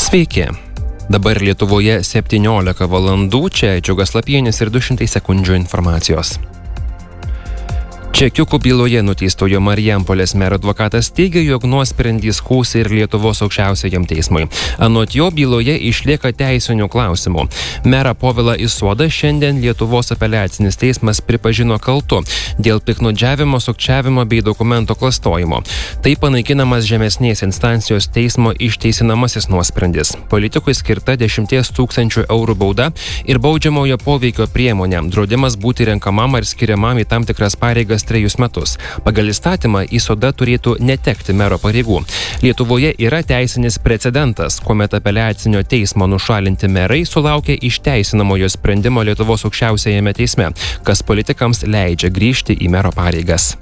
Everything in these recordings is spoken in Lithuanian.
Sveiki. Dabar Lietuvoje 17 valandų, čia Džiugas Lapienis ir 200 sekundžių informacijos. Čekiukų byloje nuteistojo Marijampolės mero advokatas teigia, jog nuosprendį skųs ir Lietuvos aukščiausiajam teismui. Anot jo byloje išlieka teisinių klausimų. Merą Povilą Isodą šiandien Lietuvos apeliacinis teismas pripažino kaltu dėl piktnaudžiavimo, sukčiavimo bei dokumento klastojimo. Tai panaikinamas žemesnės instancijos teismo išteisinamasis nuosprendis. Politikui skirta 10 000 eurų bauda ir baudžiamojo poveikio priemonė. Draudimas būti renkamam ar skiriamam į tam tikras pareigas 3 metus. Pagal įstatymą Isoda turėtų netekti mero pareigų. Lietuvoje yra teisinis precedentas, kuomet apeliacinio teismo nušalinti merai sulaukia išteisinamojo sprendimo Lietuvos aukščiausiajame teisme, kas politikams leidžia grįžti į mero pareigas.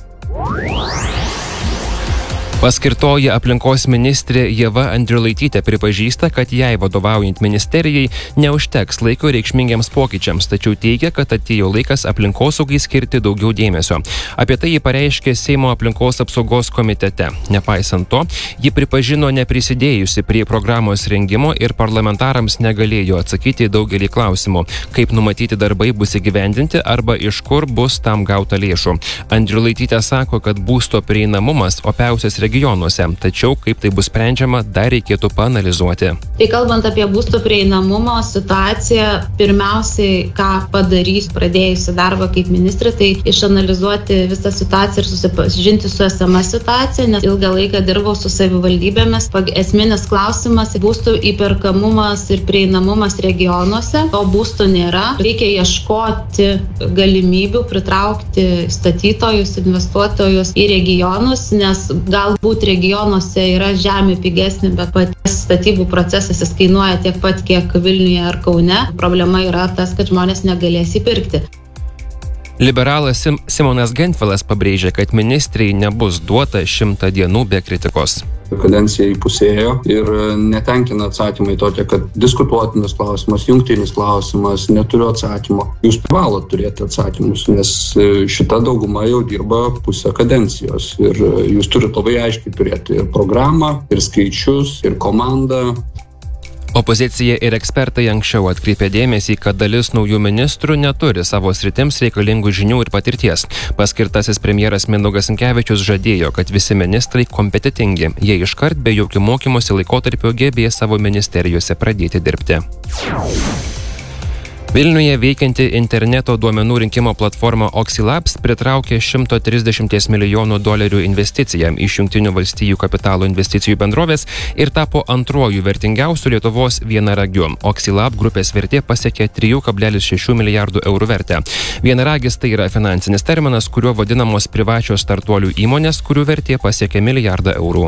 Paskirtoji aplinkos ministrė Ieva Andriulaitytė pripažįsta, kad jai vadovaujant ministerijai neužteks laiko reikšmingiams pokyčiams, tačiau teigia, kad atėjo laikas aplinkosaugai skirti daugiau dėmesio. Apie tai ji pareiškė Seimo aplinkos apsaugos komitete. Nepaisant to, ji pripažino neprisidėjusi prie programos rengimo ir parlamentarams negalėjo atsakyti į daugelį klausimų, kaip numatyti darbai bus įgyvendinti arba iš kur bus tam gauta lėšų. Andriulaitytė sako, kad būsto prieinamumas opiausias regionuose, tačiau kaip tai bus sprendžiama, dar reikėtų paanalizuoti. Tai kalbant apie būsto prieinamumo situaciją, pirmiausiai, ką padarys pradėjusi darbą kaip ministrė, tai išanalizuoti visą situaciją ir susipažinti su esama situacija, nes ilgą laiką dirbau su savivaldybėmis. Esminis klausimas - būstų įperkamumas ir prieinamumas regionuose, o būstų nėra. Reikia ieškoti galimybių pritraukti statytojus, investuotojus į regionus, nes galbūt regionuose yra žemė pigesnė, bet paties statybų procesas jis kainuoja tiek pat, kiek Vilniuje ar Kaune. Problema yra tas, kad žmonės negalės įpirkti. Liberalas Simonas Gentvilas pabrėžė, kad ministrei nebus duota 100 dienų be kritikos. Kadencija įpusėjo ir netenkina atsakymai tokie, kad diskutuotinas klausimas, jungtinis klausimas, neturiu atsakymo. Jūs privalot turėti atsakymus, nes šita dauguma jau dirba pusę kadencijos ir jūs turite labai aiškiai turėti ir programą, ir skaičius, ir komandą. Opozicija ir ekspertai anksčiau atkreipė dėmesį, kad dalis naujų ministrų neturi savo sritims reikalingų žinių ir patirties. Paskirtasis premjeras Mindaugas Sinkevičius žadėjo, kad visi ministrai kompetentingi. Jie iškart be jokių mokymosi laikotarpio gebės savo ministerijose pradėti dirbti. Vilniuje veikianti interneto duomenų rinkimo platforma Oxylabs pritraukė $130 milijonų investiciją iš Jungtinių valstijų kapitalo investicijų bendrovės ir tapo antruoju vertingiausiu Lietuvos vienaragiu. Oxylab grupės vertė pasiekė 3,6 milijardų eurų vertę. Vienaragis tai yra finansinis terminas, kuriuo vadinamos privačios startuolių įmonės, kurių vertė pasiekė milijardą eurų.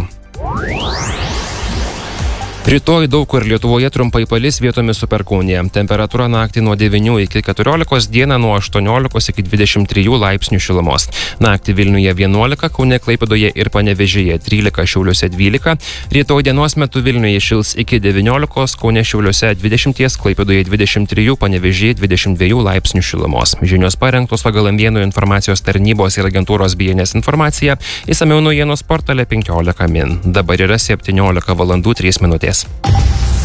Rytoj daug kur Lietuvoje trumpai palis, vietomis su perkūnija. Temperatūra naktį nuo 9 iki 14, dieną nuo 18 iki 23 laipsnių šilumos. Naktį Vilniuje 11, Kaune, Klaipėdoje ir Panevėžyje 13, Šiauliuose 12. Rytoj dienos metu Vilniuje šils iki 19, Kaune, Šiauliuose 20, Klaipėdoje 23, Panevėžyje 22 laipsnių šilumos. Žinios parengtos pagal M1 informacijos tarnybos ir agentūros BNS informaciją. Išsamiau naujienos portale 15 min. Dabar yra 17 valandų 3 minutės.